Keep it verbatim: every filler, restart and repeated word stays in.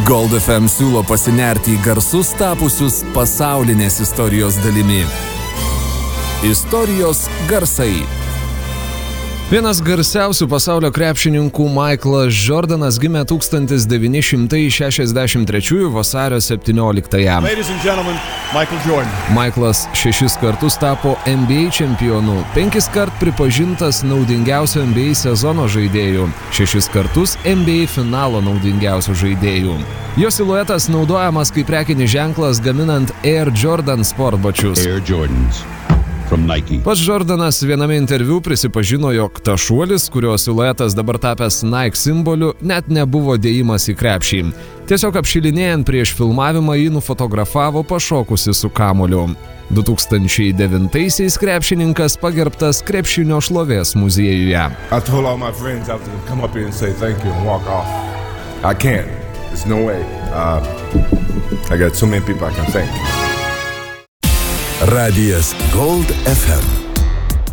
Gold F M siūlo pasinerti į garsus tapusius pasaulinės istorijos dalimi. Istorijos garsai. Vienas garsiausių pasaulio krepšininkų Michaelas Jordanas gimė tūkstantis devyni šimtai šešiasdešimt trečiųjų vasario septynioliktąją. Michaelas šešis kartus tapo N B A čempionu, penkis kart pripažintas naudingiausiu N B A sezono žaidėju, šešis kartus N B A finalo naudingiausiu žaidėju. Jo siluetas naudojamas kaip prekinis ženklas gaminant Air Jordan sportbačius. Air Jordans. Pats Jordanas viename interviu prisipažino, jog tas šuolis, kurio siluetas dabar tapęs Nike simboliu, net nebuvo dėjimas į krepšį. Tiesiog apšilinėjant prieš filmavimą jį nufotografavo pašokusi su kamuoliu. du tūkstančiai devintaisiais krepšininkas pagerbtas krepšinio šlovės muziejuje. I told all my friends I have to come up here and say thank you and walk off. I can't. There's no way. Uh, I got so many people I can thank. Radijas Gold F M.